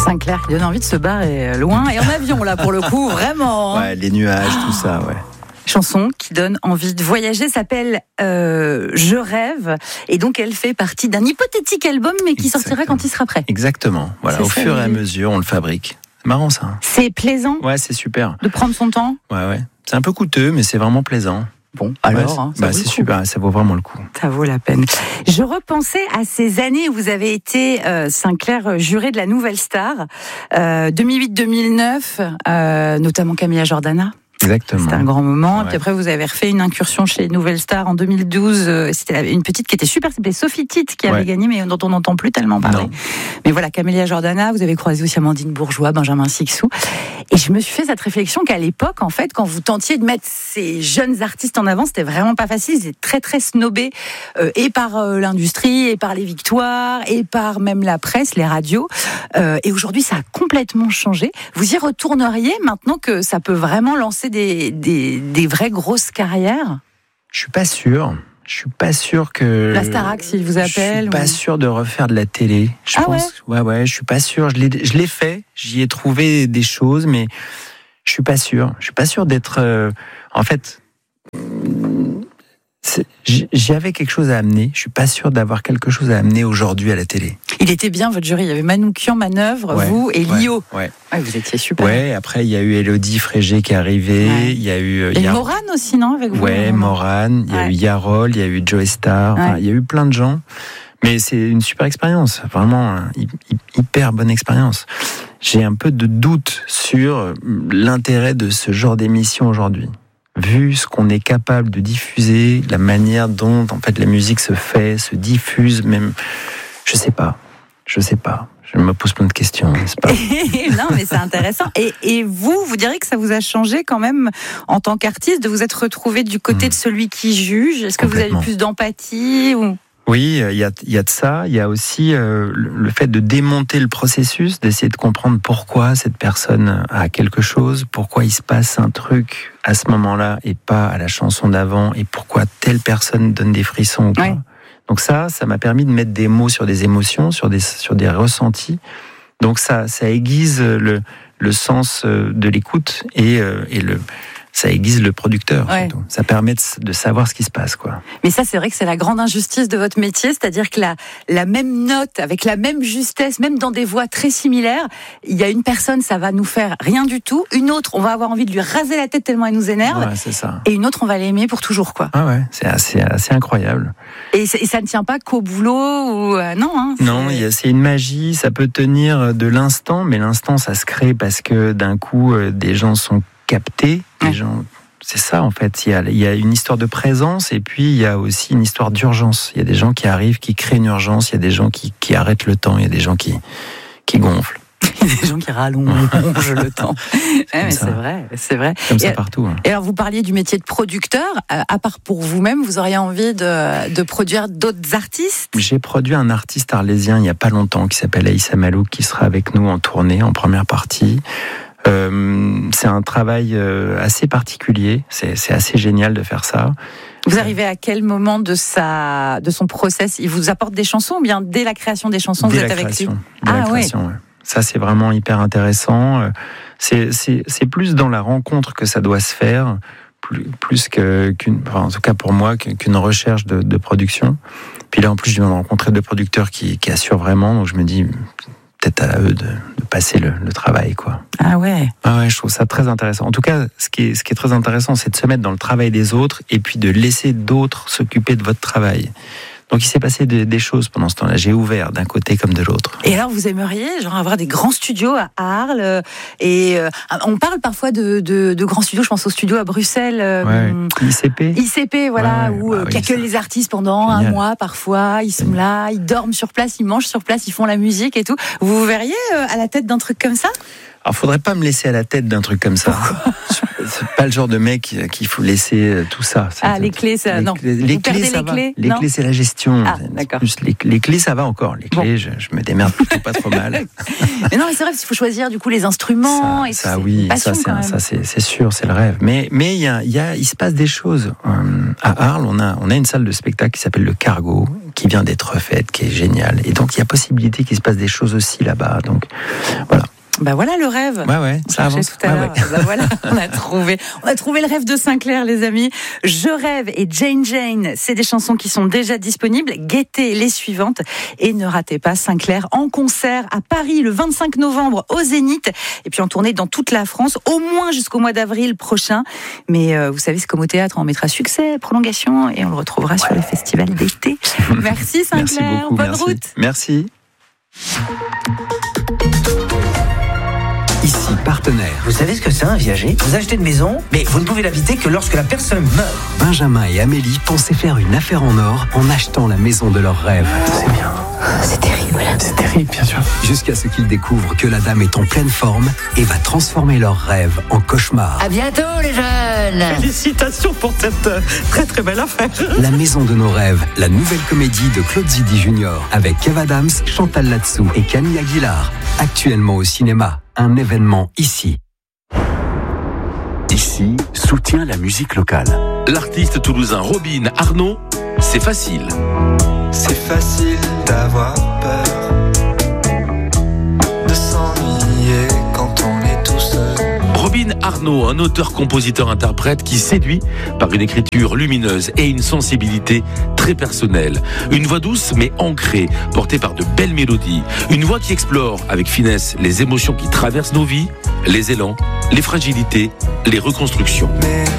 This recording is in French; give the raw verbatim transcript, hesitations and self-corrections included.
Sinclair qui donne envie de se barrer loin et en avion là pour le coup, vraiment. Ouais, les nuages, tout ça, ouais. Chanson qui donne envie de voyager, s'appelle euh, Je rêve, et donc elle fait partie d'un hypothétique album mais qui Exactement. sortira quand il sera prêt. Exactement, voilà, C'est au ça, fur et à oui. mesure on le fabrique. C'est marrant ça. C'est plaisant Ouais, c'est super. de prendre son temps. Ouais, ouais. C'est un peu coûteux, mais c'est vraiment plaisant. Bon, Ouais, alors, c'est- hein, ça bah, vaut c'est le coup. super, ça vaut vraiment le coup. Ça vaut la peine. Je repensais à ces années où vous avez été, euh, Sinclair, juré de la Nouvelle Star, euh, deux mille huit deux mille neuf, euh, notamment Camilla Jordana. Exactement. C'était un grand moment. Ouais. Puis après, vous avez refait une incursion chez Nouvelle Star en deux mille douze. Euh, C'était une petite qui était super, c'était Sophie Tite qui avait Ouais. gagné, mais dont on n'entend plus tellement parler. Non. Mais voilà, Camélia Jordana, vous avez croisé aussi Amandine Bourgeois, Benjamin Sixou. Et je me suis fait cette réflexion qu'à l'époque, en fait, quand vous tentiez de mettre ces jeunes artistes en avant, c'était vraiment pas facile. Ils étaient très, très snobés, euh, et par euh, l'industrie, et par les victoires, et par même la presse, les radios. Euh, et aujourd'hui, ça a complètement changé. Vous y retourneriez maintenant que ça peut vraiment lancer des, des, des vraies grosses carrières? Je suis pas sûr. Je suis pas sûr que. La Starac, s'il vous Je appelle. suis pas ou- sûr de refaire de la télé. Je Ah pense. Ouais, ouais. Je suis pas sûr. Je l'ai, je l'ai fait. J'y ai trouvé des choses, mais je suis pas sûr. Je suis pas sûr d'être. euh, En fait, c'est- j- j'avais quelque chose à amener. Je suis pas sûr d'avoir quelque chose à amener aujourd'hui à la télé. Il était bien, votre jury. Il y avait Manoukian, Manœuvre, Ouais, vous et ouais, Lio. Ouais. Ouais, vous étiez super. Ouais. Après, il y a eu Élodie Frégé qui est arrivée. Ouais. Il y a eu. euh, Il y a eu Yar- Morane aussi, non, avec vous? Ouais, Morane, il y a Ouais. eu Yarol, il y a eu Joe Star, enfin, Ouais. il y a eu plein de gens. Mais c'est une super expérience, vraiment hein, hy- hy- hyper bonne expérience. J'ai un peu de doute sur l'intérêt de ce genre d'émission aujourd'hui. Vu ce qu'on est capable de diffuser, la manière dont en fait la musique se fait, se diffuse, même, je sais pas, je sais pas. Je me pose plein de questions, n'est-ce pas? Non, mais c'est intéressant. Et, et vous, vous diriez que ça vous a changé quand même en tant qu'artiste de vous être retrouvé du côté Mmh. de celui qui juge? Est-ce que vous avez Complètement. plus d'empathie ou... Oui, il y a, il y a de ça. Il y a aussi euh, le le fait de démonter le processus, d'essayer de comprendre pourquoi cette personne a quelque chose, pourquoi il se passe un truc à ce moment-là et pas à la chanson d'avant, et pourquoi telle personne donne des frissons ou pas. Ouais. Donc ça, ça m'a permis de mettre des mots sur des émotions, sur des, sur des ressentis. Donc ça, ça aiguise le, le sens de l'écoute et, euh, et le... ça aiguise le producteur, Ouais. surtout. Ça permet de, de savoir ce qui se passe, quoi. Mais ça, c'est vrai que c'est la grande injustice de votre métier, c'est-à-dire que la, la même note, avec la même justesse, même dans des voix très similaires, il y a une personne, ça va nous faire rien du tout, une autre, on va avoir envie de lui raser la tête tellement elle nous énerve, Ouais, c'est ça. et une autre, on va l'aimer pour toujours, quoi. Ah ouais, c'est assez, assez incroyable. Et, c'est- et ça ne tient pas qu'au boulot ou euh, non, hein, c'est- Non, il y a- c'est une magie, ça peut tenir de l'instant, mais l'instant, ça se crée parce que d'un coup, euh, des gens sont captés, des Ouais. gens... C'est ça, en fait. Il y, a, il y a une histoire de présence et puis il y a aussi une histoire d'urgence. Il y a des gens qui arrivent, qui créent une urgence, il y a des gens qui, qui arrêtent le temps, il y a des gens qui, qui gonflent. Il y a des gens qui rallongent le temps. Ouais, mais ça. c'est vrai, c'est vrai. Comme Et, ça partout. hein. et alors, vous parliez du métier de producteur. Euh, à part pour vous-même, vous auriez envie de, de produire d'autres artistes? J'ai produit un artiste arlésien il n'y a pas longtemps qui s'appelle Aïssa Malouk, qui sera avec nous en tournée, en première partie. Euh, c'est un travail euh, assez particulier, c'est, c'est assez génial de faire ça. Vous arrivez à quel moment de, sa, de son process? Il vous apporte des chansons ou bien dès la création des chansons, Dès vous êtes la avec création, lui? dès la Ah, ouais. création, ouais. Ça, c'est vraiment hyper intéressant. Euh, C'est, c'est, c'est plus dans la rencontre que ça doit se faire, plus, plus que, qu'une, enfin, en tout cas pour moi, qu'une recherche de, de production. Puis là, en plus, je viens de rencontrer deux producteurs qui, qui assurent vraiment, donc je me dis peut-être à eux de, de passer le, le travail, quoi. Ah ouais. Ah ouais, je trouve ça très intéressant. En tout cas, ce qui est, ce qui est très intéressant, c'est de se mettre dans le travail des autres et puis de laisser d'autres s'occuper de votre travail. Donc il s'est passé des, des choses pendant ce temps-là. J'ai ouvert d'un côté comme de l'autre. Et alors, vous aimeriez genre avoir des grands studios à Arles euh, et euh, on parle parfois de, de, de grands studios. Je pense aux studios à Bruxelles. euh, Ouais. I C P. I C P, voilà, Ouais, ouais, où bah euh, oui, qui accueillent ça. les artistes pendant Génial. un mois parfois. Ils sont là, ils dorment sur place, ils mangent sur place, ils font la musique et tout. Vous vous verriez euh, à la tête d'un truc comme ça? Alors, faudrait pas me laisser à la tête d'un truc comme ça. C'est pas le genre de mec qu'il faut laisser tout ça. C'est- Ah, les clés, ça, les non. clés- Vous les perdez clés, ça les va. clés, Les non clés, c'est la gestion. Ah, C'est d'accord. plus les, les clés, ça va encore. Les Bon. clés, je, je me démerde plutôt pas trop mal. Mais non, mais c'est vrai qu'il faut choisir du coup les instruments. Ça, et ça c'est oui, une passion, ça, c'est, quand un- même. ça c'est, c'est sûr, c'est le rêve. Mais, mais il y a, il y a, il se passe des choses. Euh, à Arles, on a, on a une salle de spectacle qui s'appelle le Cargo, qui vient d'être faite, qui est géniale. Et donc il y a possibilité qu'il se passe des choses aussi là-bas. Donc voilà. Bah voilà le rêve. Ouais ouais, ça avance. Tout à ouais, l'heure. ouais. Bah voilà, on a trouvé, on a trouvé le rêve de Sinclair, les amis. Je rêve et Jane Jane, c'est des chansons qui sont déjà disponibles. Guettez les suivantes et ne ratez pas Sinclair en concert à Paris le vingt-cinq novembre au Zénith et puis en tournée dans toute la France, au moins jusqu'au mois d'avril prochain. Mais euh, vous savez, c'est comme au théâtre, on mettra succès, prolongation et on le retrouvera ouais. sur les festivals d'été. Merci Sinclair, merci beaucoup, bonne merci. route. Merci. Ici, partenaire. Vous savez ce que c'est un viager ? Vous achetez une maison, mais vous ne pouvez l'habiter que lorsque la personne meurt. Benjamin et Amélie pensaient faire une affaire en or en achetant la maison de leurs rêves. C'est bien. C'est terrible. C'est terrible, bien sûr. Jusqu'à ce qu'ils découvrent que la dame est en pleine forme et va transformer leurs rêves en cauchemar. À bientôt, les jeunes. Félicitations pour cette euh, très très belle affaire. La maison de nos rêves, la nouvelle comédie de Claude Zidi Junior avec Kev Adams, Chantal Latsou et Camille Aguilar. Actuellement au cinéma. Un événement ici. Ici, soutient la musique locale. L'artiste toulousain Robin Arnaud, c'est facile. C'est facile d'avoir peur, de s'ennuyer quand on est tout seul. Robin Arnaud, un auteur-compositeur-interprète qui séduit par une écriture lumineuse et une sensibilité très personnelle. Une voix douce mais ancrée, portée par de belles mélodies. Une voix qui explore avec finesse les émotions qui traversent nos vies, les élans, les fragilités, les reconstructions. Mais